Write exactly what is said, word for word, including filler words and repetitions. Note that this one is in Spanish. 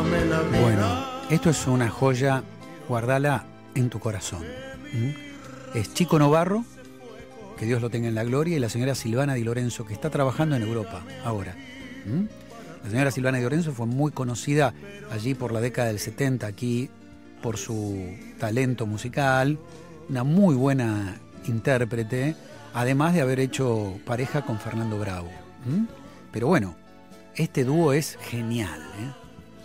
Bueno, esto es una joya, guardala en tu corazón. ¿Mm? Es Chico Novarro, que Dios lo tenga en la gloria, y la señora Silvana Di Lorenzo, que está trabajando en Europa ahora. ¿Mm? La señora Silvana Di Lorenzo fue muy conocida allí por la década del setenta, aquí por su talento musical, una muy buena intérprete, además de haber hecho pareja con Fernando Bravo. ¿Mm? Pero bueno, este dúo es genial, ¿eh?